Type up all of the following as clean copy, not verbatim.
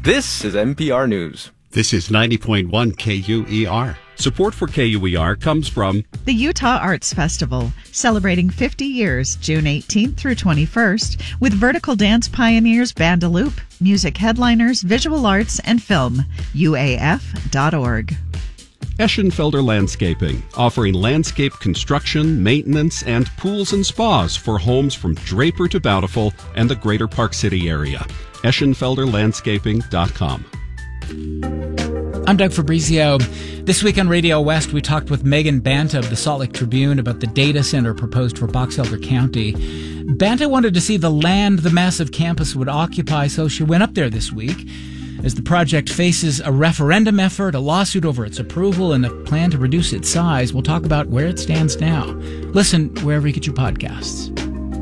This is NPR News. This is 90.1 KUER. Support for KUER comes from the Utah Arts Festival, celebrating 50 years, June 18th through 21st, with vertical dance pioneers Bandaloop, music headliners, visual arts, and film. UAF.org. Eschenfelder Landscaping, offering landscape construction, maintenance, and pools and spas for homes from Draper to Bountiful and the greater Park City area. Eschenfelderlandscaping.com. I'm Doug Fabrizio. This week on Radio West, we talked with Megan Banta of the Salt Lake Tribune about the data center proposed for Box Elder County. Banta wanted to see the land the massive campus would occupy, so she went up there this week. As the project faces a referendum effort, a lawsuit over its approval, and a plan to reduce its size, we'll talk about where it stands now. Listen wherever you get your podcasts.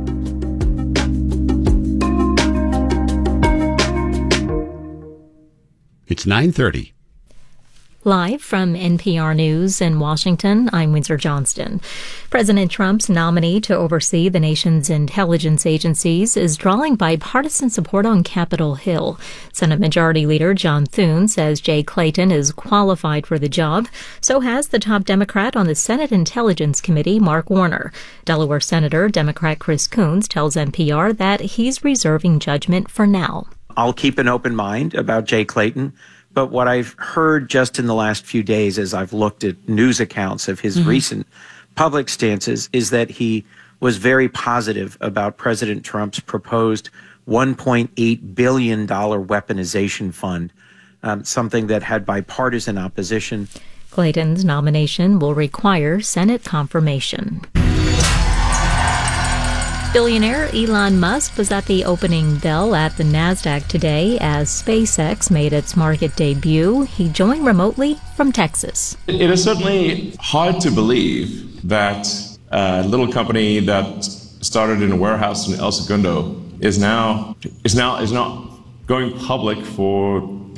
It's 9:30. Live from NPR News in Washington, I'm Windsor Johnston. President Trump's nominee to oversee the nation's intelligence agencies is drawing bipartisan support on Capitol Hill. Senate Majority Leader John Thune says Jay Clayton is qualified for the job. So has the top Democrat on the Senate Intelligence Committee, Mark Warner. Delaware Senator Democrat Chris Coons tells NPR that he's reserving judgment for now. I'll keep an open mind about Jay Clayton. But what I've heard just in the last few days as I've looked at news accounts of his recent public stances is that he was very positive about President Trump's proposed $1.8 billion weaponization fund, something that had bipartisan opposition. Clayton's nomination will require Senate confirmation. Billionaire Elon Musk was at the opening bell at the NASDAQ today as SpaceX made its market debut. He joined remotely from Texas. It is certainly hard to believe that a little company that started in a warehouse in El Segundo is now going public for with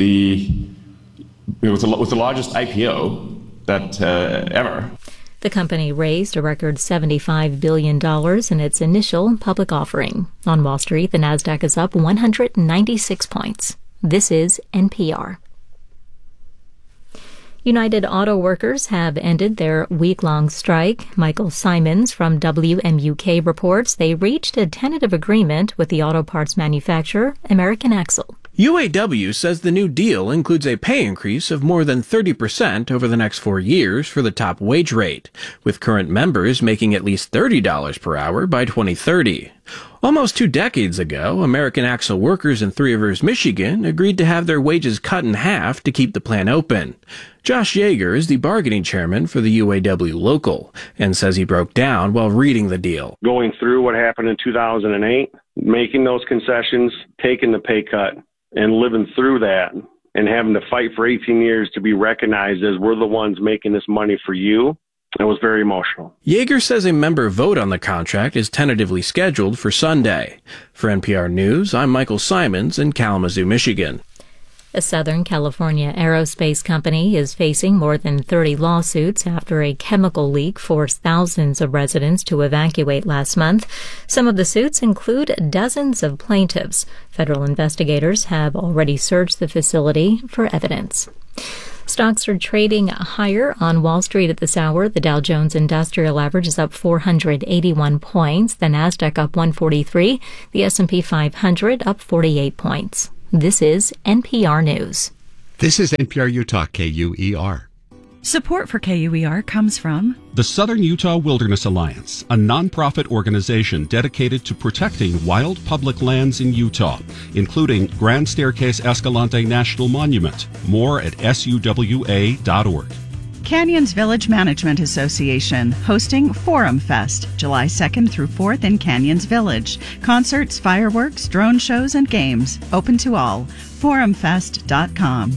the largest IPO that ever. The company raised a record $75 billion in its initial public offering. On Wall Street, the NASDAQ is up 196 points. This is NPR. United Auto Workers have ended their week-long strike. Michael Simons from WMUK reports they reached a tentative agreement with the auto parts manufacturer, American Axle. UAW says the new deal includes a pay increase of more than 30% over the next 4 years for the top wage rate, with current members making at least $30 per hour by 2030. Almost 2 decades ago, American Axle workers in Three Rivers, Michigan agreed to have their wages cut in half to keep the plant open. Josh Yeager is the bargaining chairman for the UAW local and says he broke down while reading the deal. Going through what happened in 2008, making those concessions, taking the pay cut, and living through that and having to fight for 18 years to be recognized as we're the ones making this money for you, it was very emotional. Yeager says a member vote on the contract is tentatively scheduled for Sunday. For NPR News, I'm Michael Simons in Kalamazoo, Michigan. A Southern California aerospace company is facing more than 30 lawsuits after a chemical leak forced thousands of residents to evacuate last month. Some of the suits include dozens of plaintiffs. Federal investigators have already searched the facility for evidence. Stocks are trading higher on Wall Street at this hour. The Dow Jones Industrial Average is up 481 points. The Nasdaq up 143. The S&P 500 up 48 points. This is NPR News. This is NPR Utah KUER. Support for KUER comes from The Southern Utah Wilderness Alliance, a nonprofit organization dedicated to protecting wild public lands in Utah, including Grand Staircase Escalante National Monument. More at suwa.org. Canyons Village Management Association, hosting Forum Fest, July 2nd through 4th in Canyons Village. Concerts, fireworks, drone shows, and games. Open to all. forumfest.com.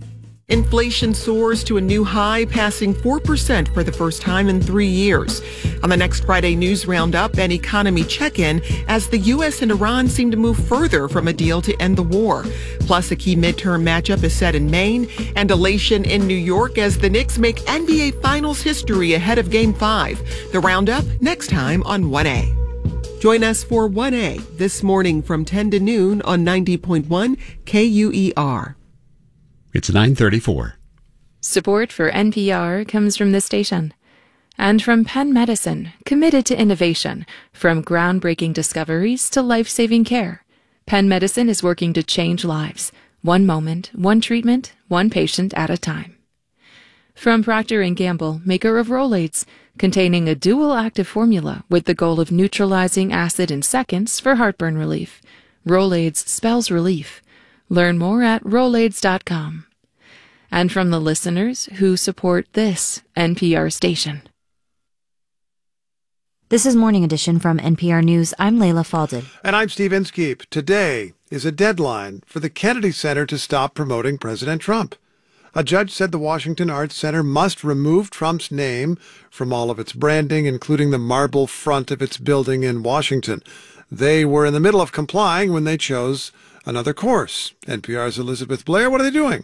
Inflation soars to a new high, passing 4% for the first time in 3 years. On the next Friday News Roundup, an economy check-in as the U.S. and Iran seem to move further from a deal to end the war. Plus, a key midterm matchup is set in Maine, and elation in New York as the Knicks make NBA Finals history ahead of Game 5. The Roundup next time on 1A. Join us for 1A this morning from 10 to noon on 90.1 KUER. It's 9:34. Support for NPR comes from this station and from Penn Medicine, committed to innovation, from groundbreaking discoveries to life-saving care. Penn Medicine is working to change lives, one moment, one treatment, one patient at a time. From Procter & Gamble, maker of Rolaids, containing a dual active formula with the goal of neutralizing acid in seconds for heartburn relief. Rolaids spells relief. Learn more at Rolaids.com. And from the listeners who support this NPR station. This is Morning Edition from NPR News. I'm Layla Falded. And I'm Steve Inskeep. Today is a deadline for the Kennedy Center to stop promoting President Trump. A judge said the Washington Arts Center must remove Trump's name from all of its branding, including the marble front of its building in Washington. They were in the middle of complying when they chose another course. NPR's Elizabeth Blair, what are they doing?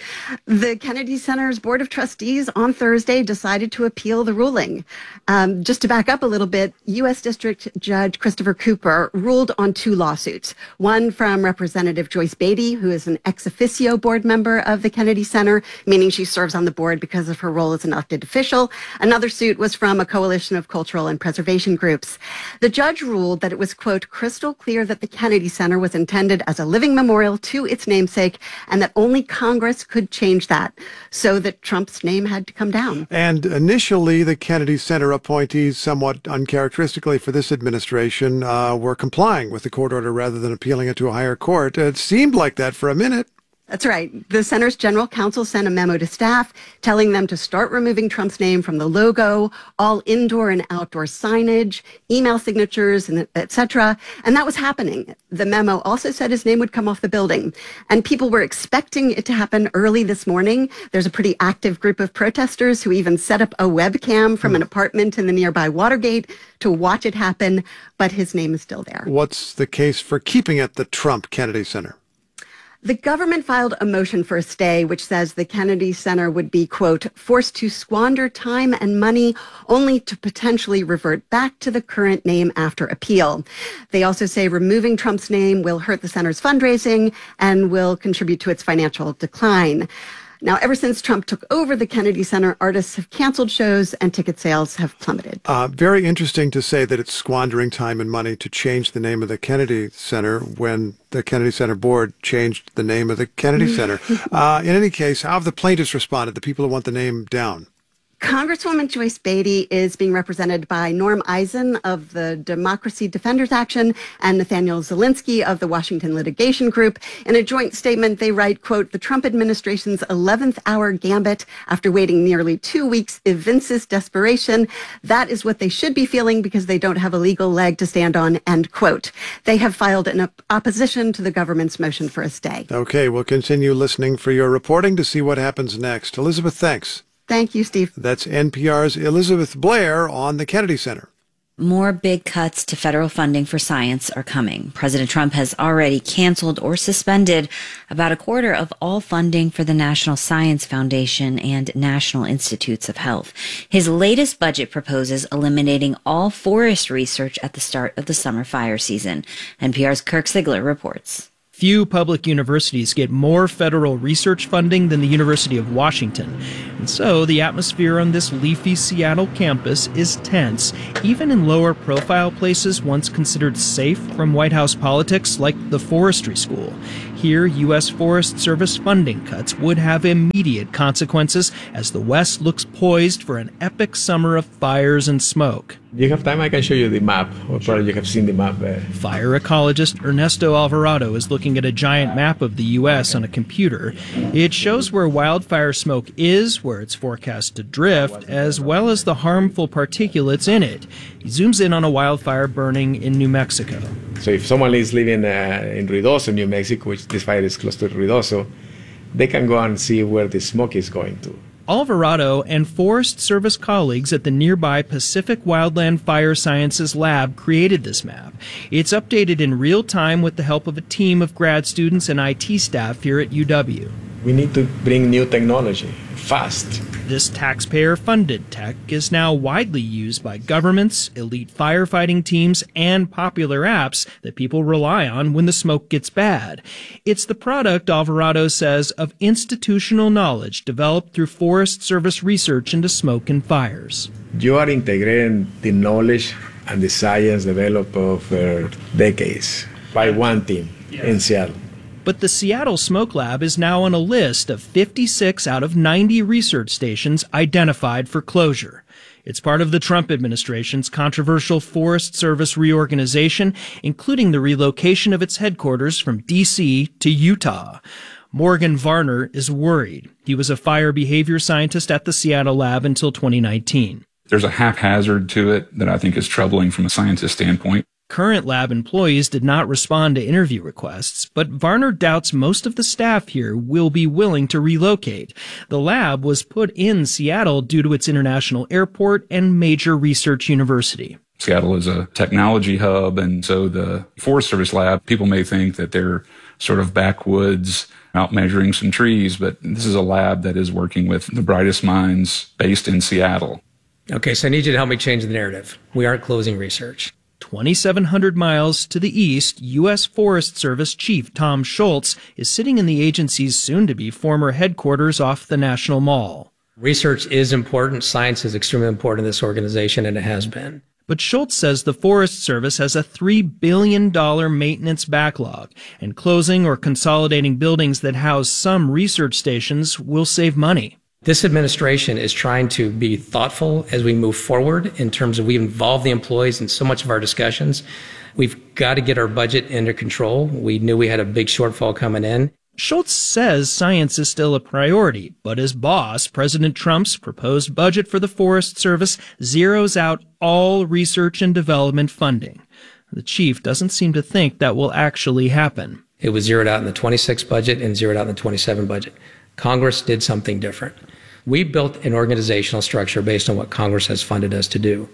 The Kennedy Center's Board of Trustees on Thursday decided to appeal the ruling. Just to back up a little bit, U.S. District Judge Christopher Cooper ruled on two lawsuits. One from Representative Joyce Beatty, who is an ex officio board member of the Kennedy Center, meaning she serves on the board because of her role as an elected official. Another suit was from a coalition of cultural and preservation groups. The judge ruled that it was, quote, crystal clear that the Kennedy Center was intended as a living memorial to its namesake and that only Congress could change that, so that Trump's name had to come down. And initially, the Kennedy Center appointees, somewhat uncharacteristically for this administration, were complying with the court order rather than appealing it to a higher court. It seemed like that for a minute. That's right. The center's general counsel sent a memo to staff telling them to start removing Trump's name from the logo, all indoor and outdoor signage, email signatures, and et cetera. And that was happening. The memo also said his name would come off the building. And people were expecting it to happen early this morning. There's a pretty active group of protesters who even set up a webcam from an apartment in the nearby Watergate to watch it happen. But his name is still there. What's the case for keeping it the Trump Kennedy Center? The government filed a motion for a stay, which says the Kennedy Center would be, quote, forced to squander time and money only to potentially revert back to the current name after appeal. They also say removing Trump's name will hurt the center's fundraising and will contribute to its financial decline. Now, ever since Trump took over the Kennedy Center, artists have canceled shows and ticket sales have plummeted. Very interesting to say that it's squandering time and money to change the name of the Kennedy Center when the Kennedy Center board changed the name of the Kennedy Center. In any case, how have the plaintiffs responded, the people who want the name down? Congresswoman Joyce Beatty is being represented by Norm Eisen of the Democracy Defenders Action and Nathaniel Zelinsky of the Washington Litigation Group. In a joint statement, they write, quote, the Trump administration's 11th hour gambit after waiting nearly 2 weeks evinces desperation. That is what they should be feeling because they don't have a legal leg to stand on, end quote. They have filed an opposition to the government's motion for a stay. Okay, we'll continue listening for your reporting to see what happens next. Elizabeth, thanks. Thank you, Steve. That's NPR's Elizabeth Blair on the Kennedy Center. More big cuts to federal funding for science are coming. President Trump has already canceled or suspended about a quarter of all funding for the National Science Foundation and National Institutes of Health. His latest budget proposes eliminating all forest research at the start of the summer fire season. NPR's Kirk Siegler reports. Few public universities get more federal research funding than the University of Washington. And so the atmosphere on this leafy Seattle campus is tense, even in lower profile places once considered safe from White House politics like the forestry school. Here, U.S. Forest Service funding cuts would have immediate consequences as the West looks poised for an epic summer of fires and smoke. Do you have time? I can show you the map, or probably you have seen the map. Fire ecologist Ernesto Alvarado is looking at a giant map of the U.S. on a computer. It shows where wildfire smoke is, where it's forecast to drift, as well as the harmful particulates in it. He zooms in on a wildfire burning in New Mexico. So if someone is living in Ruidoso, New Mexico, which this fire is close to Ruidoso, they can go and see where the smoke is going to. Alvarado and Forest Service colleagues at the nearby Pacific Wildland Fire Sciences Lab created this map. It's updated in real time with the help of a team of grad students and IT staff here at UW. We need to bring new technology fast. This taxpayer-funded tech is now widely used by governments, elite firefighting teams, and popular apps that people rely on when the smoke gets bad. It's the product, Alvarado says, of institutional knowledge developed through Forest Service research into smoke and fires. You are integrating the knowledge and the science developed over decades by one team in Seattle. But the Seattle Smoke Lab is now on a list of 56 out of 90 research stations identified for closure. It's part of the Trump administration's controversial Forest Service reorganization, including the relocation of its headquarters from D.C. to Utah. Morgan Varner is worried. He was a fire behavior scientist at the Seattle lab until 2019. There's a haphazard to it that I think is troubling from a scientist standpoint. Current lab employees did not respond to interview requests, but Varner doubts most of the staff here will be willing to relocate. The lab was put in Seattle due to its international airport and major research university. Seattle is a technology hub, and so the Forest Service lab, people may think that they're sort of backwoods out measuring some trees, but this is a lab that is working with the brightest minds based in Seattle. Okay, so I need you to help me change the narrative. We aren't closing research. 2,700 miles to the east, U.S. Forest Service Chief Tom Schultz is sitting in the agency's soon-to-be former headquarters off the National Mall. Research is important. Science is extremely important in this organization, and it has been. But Schultz says the Forest Service has a $3 billion maintenance backlog, and closing or consolidating buildings that house some research stations will save money. This administration is trying to be thoughtful as we move forward in terms of we involve the employees in so much of our discussions. We've got to get our budget under control. We knew we had a big shortfall coming in. Schultz says science is still a priority, but his boss, President Trump's proposed budget for the Forest Service, zeroes out all research and development funding. The chief doesn't seem to think that will actually happen. It was zeroed out in the 26 budget and zeroed out in the 27 budget. Congress did something different. We built an organizational structure based on what Congress has funded us to do.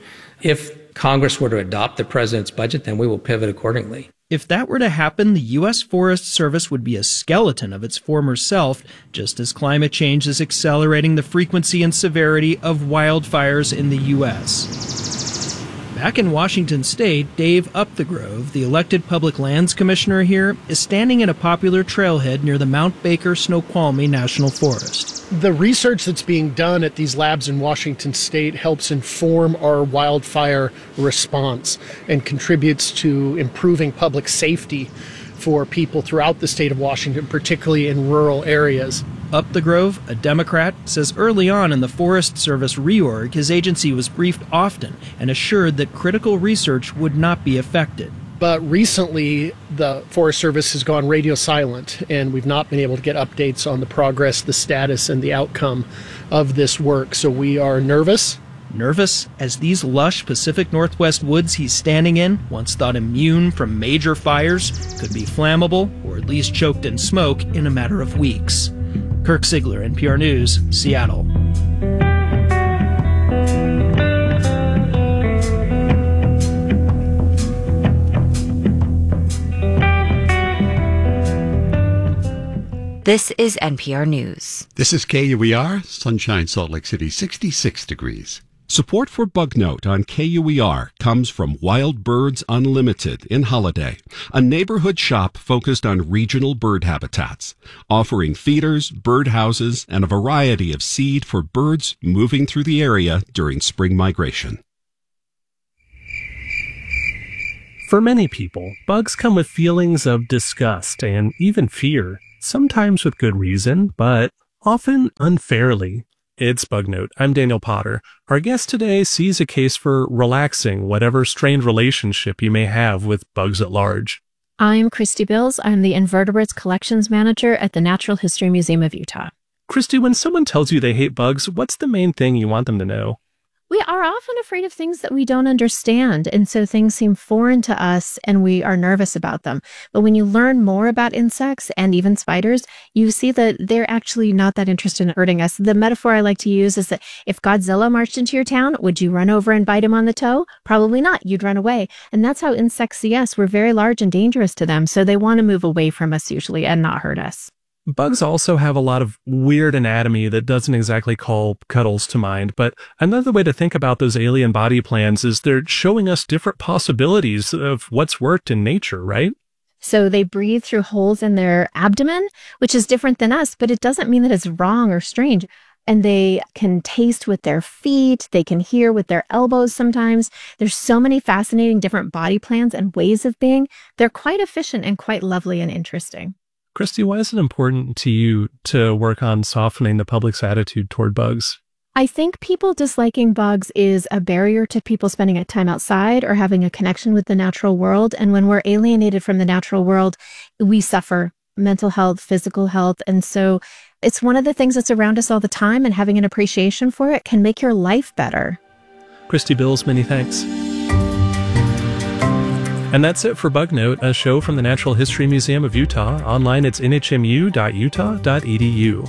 If Congress were to adopt the president's budget, then we will pivot accordingly. If that were to happen, the U.S. Forest Service would be a skeleton of its former self, just as climate change is accelerating the frequency and severity of wildfires in the U.S. Back in Washington State, Dave Upthegrove, the elected public lands commissioner here, is standing at a popular trailhead near the Mount Baker Snoqualmie National Forest. The research that's being done at these labs in Washington State helps inform our wildfire response and contributes to improving public safety for people throughout the state of Washington, particularly in rural areas. Upthegrove, a Democrat, says early on in the Forest Service reorg, his agency was briefed often and assured that critical research would not be affected. But recently, the Forest Service has gone radio silent, and we've not been able to get updates on the progress, the status, and the outcome of this work. So we are nervous. Nervous as these lush Pacific Northwest woods he's standing in, once thought immune from major fires, could be flammable or at least choked in smoke in a matter of weeks. Kirk Ziegler, NPR News, Seattle. This is NPR News. This is KUER, Sunshine, Salt Lake City, 66 degrees. Support for Bugnote on KUER comes from Wild Birds Unlimited in Holiday, a neighborhood shop focused on regional bird habitats, offering feeders, birdhouses, and a variety of seed for birds moving through the area during spring migration. For many people, bugs come with feelings of disgust and even fear, sometimes with good reason, but often unfairly. It's Bugnote. I'm Daniel Potter. Our guest today sees a case for relaxing whatever strained relationship you may have with bugs at large. I'm Christy Bills. I'm the Invertebrates Collections Manager at the Natural History Museum of Utah. Christy, when someone tells you they hate bugs, what's the main thing you want them to know? We are often afraid of things that we don't understand, and so things seem foreign to us and we are nervous about them. But when you learn more about insects and even spiders, you see that they're actually not that interested in hurting us. The metaphor I like to use is that if Godzilla marched into your town, would you run over and bite him on the toe? Probably not. You'd run away. And that's how insects see us. We're very large and dangerous to them, so they want to move away from us usually and not hurt us. Bugs also have a lot of weird anatomy that doesn't exactly call cuddles to mind, but another way to think about those alien body plans is they're showing us different possibilities of what's worked in nature, right? So they breathe through holes in their abdomen, which is different than us, but it doesn't mean that it's wrong or strange. And they can taste with their feet. They can hear with their elbows sometimes. There's so many fascinating different body plans and ways of being. They're quite efficient and quite lovely and interesting. Christy, why is it important to you to work on softening the public's attitude toward bugs? I think people disliking bugs is a barrier to people spending time outside or having a connection with the natural world. And when we're alienated from the natural world, we suffer mental health, physical health. And so it's one of the things that's around us all the time, and having an appreciation for it can make your life better. Christy Bills, many thanks. And that's it for Bug Note, a show from the Natural History Museum of Utah. Online, it's nhmu.utah.edu.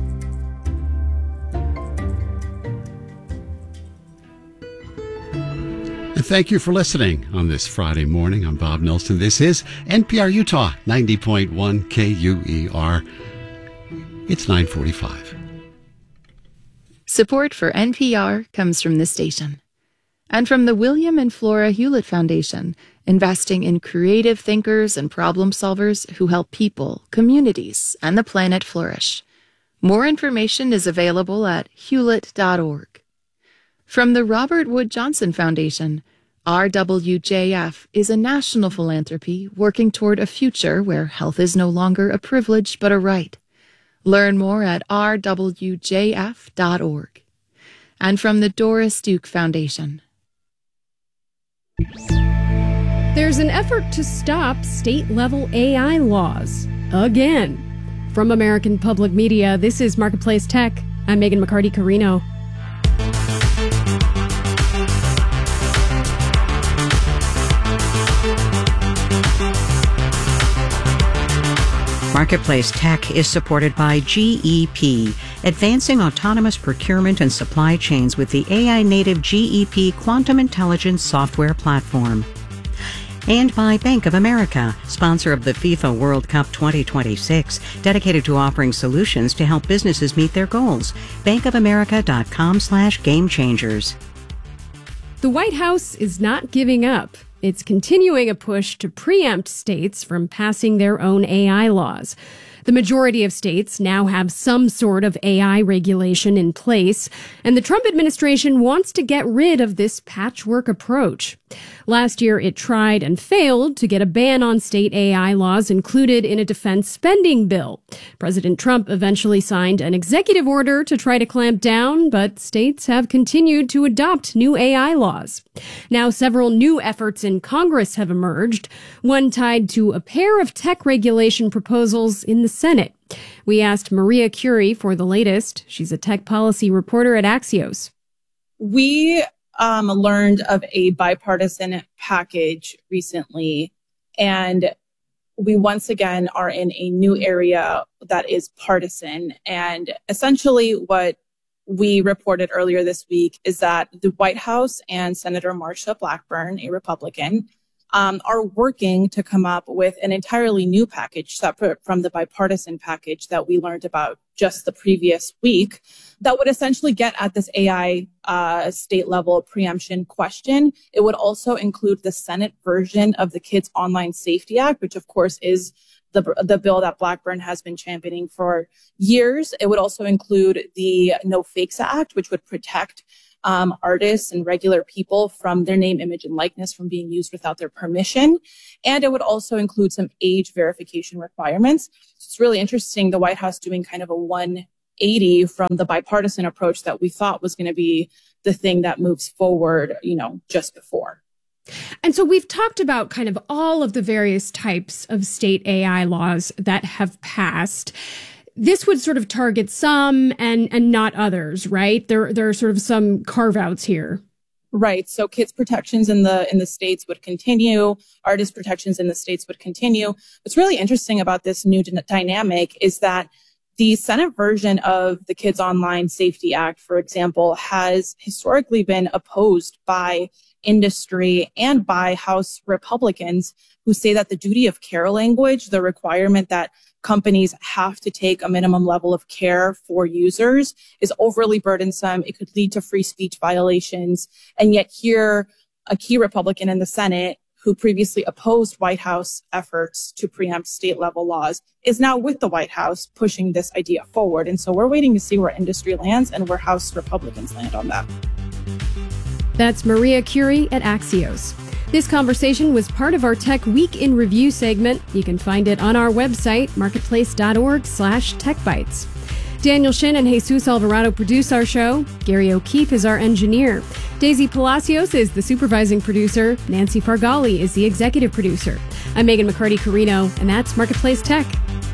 And thank you for listening on this Friday morning. I'm Bob Nelson. This is NPR Utah, 90.1 KUER. It's 9:45. Support for NPR comes from this station and from the William and Flora Hewlett Foundation, investing in creative thinkers and problem solvers who help people, communities, and the planet flourish. More information is available at hewlett.org. From the Robert Wood Johnson Foundation, RWJF is a national philanthropy working toward a future where health is no longer a privilege but a right. Learn more at rwjf.org. And from the Doris Duke Foundation. There's an effort to stop state-level AI laws. Again. From American Public Media, this is Marketplace Tech. I'm Megan McCarty-Carino. Marketplace Tech is supported by GEP, advancing autonomous procurement and supply chains with the AI-native GEP Quantum Intelligence software platform. And by Bank of America, sponsor of the FIFA World Cup 2026, dedicated to offering solutions to help businesses meet their goals. bankofamerica.com/gamechangers. The White House is not giving up. It's continuing a push to preempt states from passing their own AI laws. The majority of states now have some sort of AI regulation in place, and the Trump administration wants to get rid of this patchwork approach. Last year, it tried and failed to get a ban on state AI laws included in a defense spending bill. President Trump eventually signed an executive order to try to clamp down, but states have continued to adopt new AI laws. Now, several new efforts in Congress have emerged, one tied to a pair of tech regulation proposals in the Senate. We asked Maria Curie for the latest. She's a tech policy reporter at Axios. We learned of a bipartisan package recently, and we once again are in a new area that is partisan. And essentially what we reported earlier this week is that the White House and Senator Marsha Blackburn, a Republican, are working to come up with an entirely new package separate from the bipartisan package that we learned about just the previous week that would essentially get at this AI state level preemption question. It would also include the Senate version of the Kids Online Safety Act, which of course is the bill that Blackburn has been championing for years. It would also include the No Fakes Act, which would protect artists and regular people from their name, image, and likeness from being used without their permission. And it would also include some age verification requirements. So it's really interesting, the White House doing kind of a 180 from the bipartisan approach that we thought was going to be the thing that moves forward, just before. And so we've talked about kind of all of the various types of state AI laws that have passed. This would sort of target some and not others, right? There are sort of some carve-outs here. Right. So kids protections in the states would continue. Artist protections in the states would continue. What's really interesting about this new dynamic is that the Senate version of the Kids Online Safety Act, for example, has historically been opposed by industry and by House Republicans who say that the duty of care language, the requirement that companies have to take a minimum level of care for users, is overly burdensome. It could lead to free speech violations. And yet here, a key Republican in the Senate who previously opposed White House efforts to preempt state level laws is now with the White House pushing this idea forward. And so we're waiting to see where industry lands and where House Republicans land on that. That's Maria Curie at Axios. This conversation was part of our Tech Week in Review segment. You can find it on our website, marketplace.org/techbytes. Daniel Shin and Jesus Alvarado produce our show. Gary O'Keefe is our engineer. Daisy Palacios is the supervising producer. Nancy Fargali is the executive producer. I'm Megan McCarty-Carino, and that's Marketplace Tech.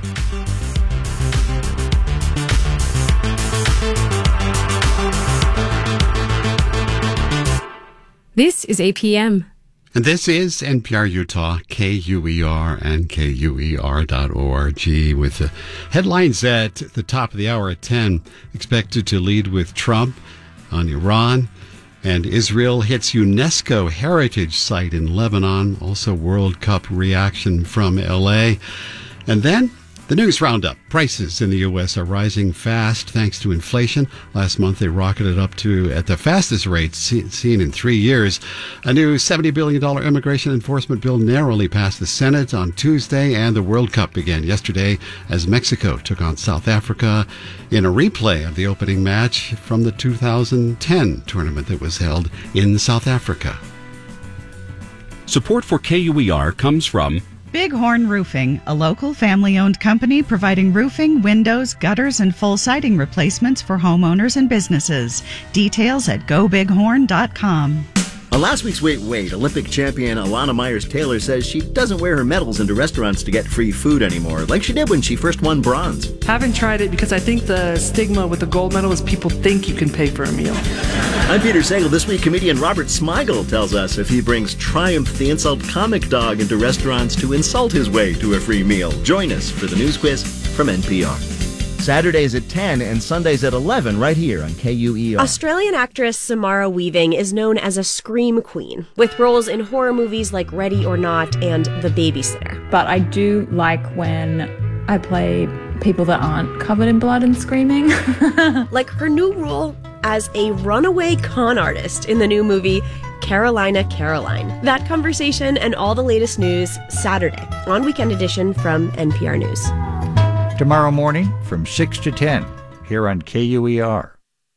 This is APM. And this is NPR Utah, KUER and KUER.org, with the headlines at the top of the hour at 10. Expected to lead with Trump on Iran, and Israel hits UNESCO heritage site in Lebanon. Also World Cup reaction from LA. And then the news roundup. Prices in the U.S. are rising fast thanks to inflation. Last month, they rocketed up to at the fastest rate seen in 3 years. A new $70 billion immigration enforcement bill narrowly passed the Senate on Tuesday, and the World Cup began yesterday as Mexico took on South Africa in a replay of the opening match from the 2010 tournament that was held in South Africa. Support for KUER comes from Bighorn Roofing, a local family-owned company providing roofing, windows, gutters, and full siding replacements for homeowners and businesses. Details at gobighorn.com. On last week's Wait, Olympic champion Alana Myers-Taylor says she doesn't wear her medals into restaurants to get free food anymore, like she did when she first won bronze. Haven't tried it because I think the stigma with the gold medal is people think you can pay for a meal. I'm Peter Sagal. This week, comedian Robert Smigel tells us if he brings Triumph the Insult Comic Dog into restaurants to insult his way to a free meal. Join us for the news quiz from NPR. Saturdays at 10 and Sundays at 11 right here on KUER. Australian actress Samara Weaving is known as a scream queen, with roles in horror movies like Ready or Not and The Babysitter. But I do like when I play people that aren't covered in blood and screaming. Like her new role as a runaway con artist in the new movie Carolina Caroline. That conversation and all the latest news Saturday on Weekend Edition from NPR News. Tomorrow morning from 6 to 10 here on KUER.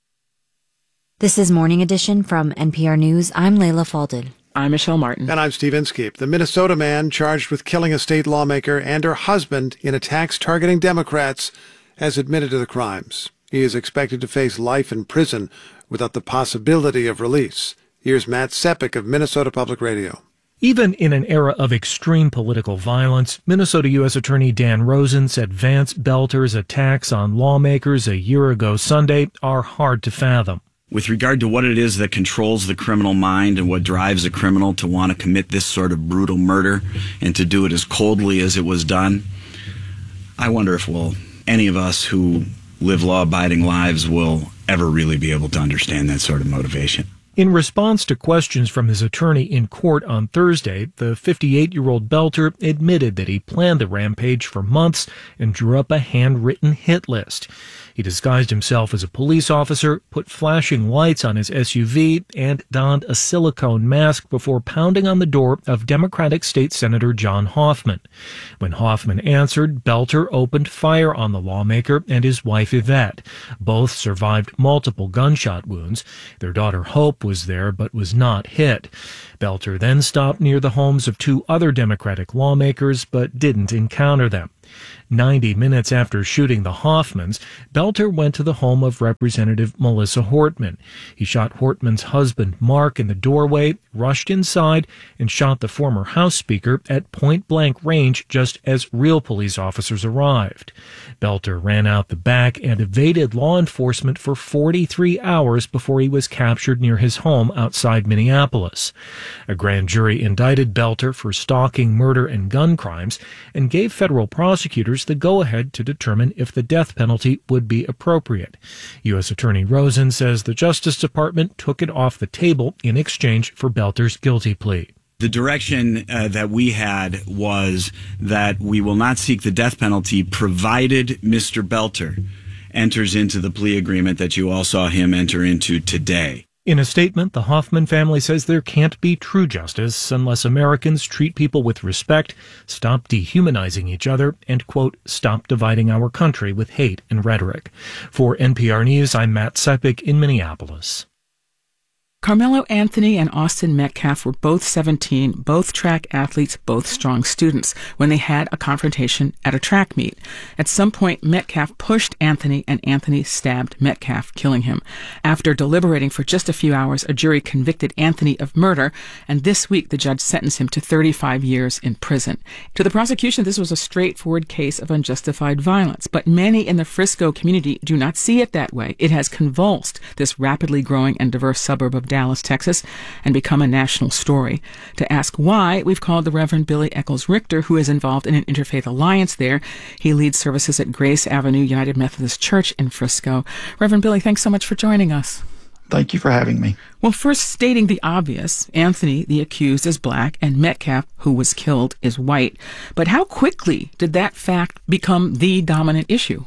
This is Morning Edition from NPR News. I'm Layla Falded. I'm Michelle Martin. And I'm Steve Inskeep. The Minnesota man charged with killing a state lawmaker and her husband in attacks targeting Democrats has admitted to the crimes. He is expected to face life in prison without the possibility of release. Here's Matt Sepik of Minnesota Public Radio. Even in an era of extreme political violence, Minnesota U.S. Attorney Dan Rosen said Vance Belter's attacks on lawmakers a year ago Sunday are hard to fathom. With regard to what it is that controls the criminal mind and what drives a criminal to want to commit this sort of brutal murder and to do it as coldly as it was done, I wonder if any of us who live law-abiding lives will ever really be able to understand that sort of motivation. In response to questions from his attorney in court on Thursday, the 58-year-old Belter admitted that he planned the rampage for months and drew up a handwritten hit list. He disguised himself as a police officer, put flashing lights on his SUV, and donned a silicone mask before pounding on the door of Democratic State Senator John Hoffman. When Hoffman answered, Belter opened fire on the lawmaker and his wife Yvette. Both survived multiple gunshot wounds. Their daughter Hope was there but was not hit. Belter then stopped near the homes of two other Democratic lawmakers but didn't encounter them. 90 minutes after shooting the Hoffmans, Belter went to the home of Representative Melissa Hortman. He shot Hortman's husband, Mark, in the doorway, rushed inside, and shot the former House Speaker at point-blank range just as real police officers arrived. Belter ran out the back and evaded law enforcement for 43 hours before he was captured near his home outside Minneapolis. A grand jury indicted Belter for stalking, murder, and gun crimes and gave federal prosecutors prosecutors the go-ahead to determine if the death penalty would be appropriate. U.S. Attorney Rosen says the Justice Department took it off the table in exchange for Belter's guilty plea. The direction that we had was that we will not seek the death penalty provided Mr. Belter enters into the plea agreement that you all saw him enter into today. In a statement, the Hoffman family says there can't be true justice unless Americans treat people with respect, stop dehumanizing each other, and, quote, stop dividing our country with hate and rhetoric. For NPR News, I'm Matt Sepik in Minneapolis. Carmelo Anthony and Austin Metcalf were both 17, both track athletes, both strong students, when they had a confrontation at a track meet. At some point, Metcalf pushed Anthony, and Anthony stabbed Metcalf, killing him. After deliberating for just a few hours, a jury convicted Anthony of murder, and this week the judge sentenced him to 35 years in prison. To the prosecution, this was a straightforward case of unjustified violence, but many in the Frisco community do not see it that way. It has convulsed this rapidly growing and diverse suburb of Dallas, Texas, and become a national story. To ask why, we've called the Reverend Billy Eccles Richter, who is involved in an interfaith alliance there. He leads services at Grace Avenue United Methodist Church in Frisco. Reverend Billy, thanks so much for joining us. Thank you for having me. Well, first, stating the obvious, Anthony, the accused, is black, and Metcalf, who was killed, is white. But how quickly did that fact become the dominant issue?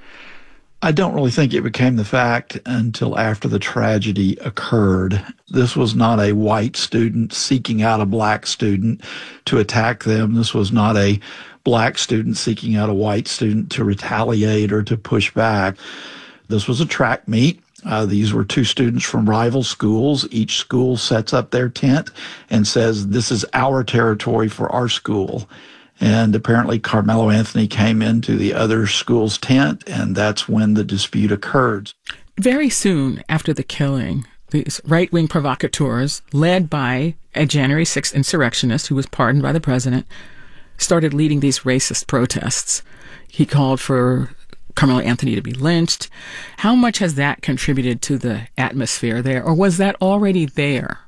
I don't really think it became the fact until after the tragedy occurred. This was not a white student seeking out a black student to attack them. This was not a black student seeking out a white student to retaliate or to push back. This was a track meet. These were two students from rival schools. Each school sets up their tent and says, this is our territory for our school. And apparently Carmelo Anthony came into the other school's tent, and that's when the dispute occurred. Very soon after the killing, these right-wing provocateurs, led by a January 6th insurrectionist who was pardoned by the president, started leading these racist protests. He called for Carmelo Anthony to be lynched. How much has that contributed to the atmosphere there, or was that already there?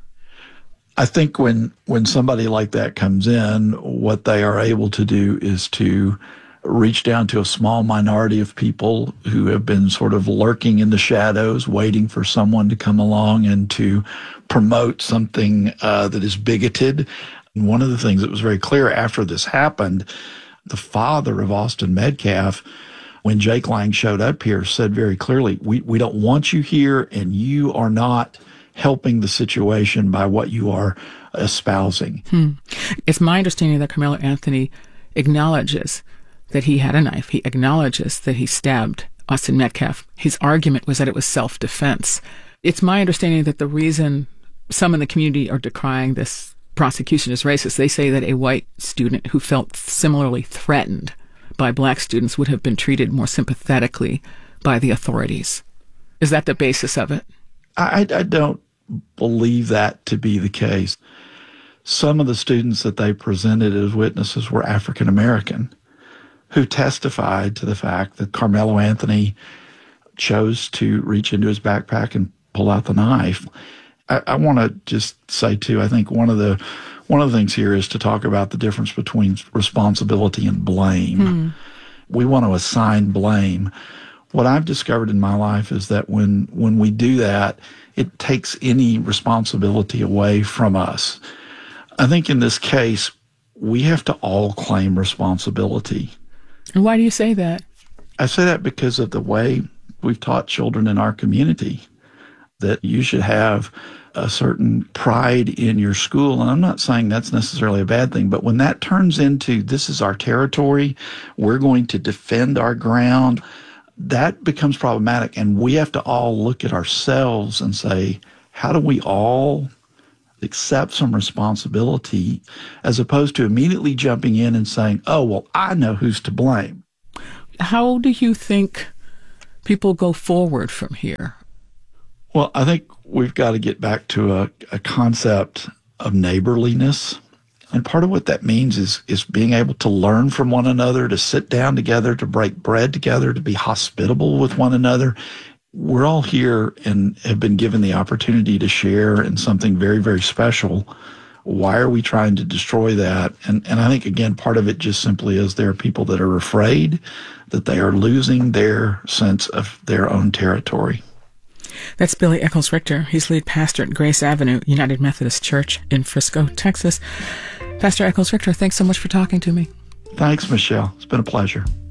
I think when somebody like that comes in, what they are able to do is to reach down to a small minority of people who have been sort of lurking in the shadows, waiting for someone to come along and to promote something that is bigoted. And one of the things that was very clear after this happened, the father of Austin Metcalf, when Jake Lang showed up here, said very clearly, we don't want you here, and you are not helping the situation by what you are espousing. It's my understanding that Carmelo Anthony acknowledges that he had a knife. He acknowledges that he stabbed Austin Metcalf. His argument was that it was self-defense. It's my understanding that the reason some in the community are decrying this prosecution as racist, they say that a white student who felt similarly threatened by black students would have been treated more sympathetically by the authorities. Is that the basis of it? I don't believe that to be the case. Some of the students that they presented as witnesses were African American who testified to the fact that Carmelo Anthony chose to reach into his backpack and pull out the knife. I want to just say, too, I think one of the things here is to talk about the difference between responsibility and blame. We want to assign blame. What I've discovered in my life is that when we do that, it takes any responsibility away from us. I think in this case, we have to all claim responsibility. And why do you say that? I say that because of the way we've taught children in our community that you should have a certain pride in your school. And I'm not saying that's necessarily a bad thing, but when that turns into, this is our territory, we're going to defend our ground, that becomes problematic. And we have to all look at ourselves and say, how do we all accept some responsibility, as opposed to immediately jumping in and saying, oh, well, I know who's to blame. How do you think people go forward from here? Well, I think we've got to get back to a concept of neighborliness. And part of what that means is being able to learn from one another, to sit down together, to break bread together, to be hospitable with one another. We're all here and have been given the opportunity to share in something very, very special. Why are we trying to destroy that? And I think, again, part of it just simply is there are people that are afraid that they are losing their sense of their own territory. That's Billy Echols Richter. He's lead pastor at Grace Avenue United Methodist Church in Frisco, Texas. Pastor Echols Richter, thanks so much for talking to me. Thanks, Michelle. It's been a pleasure.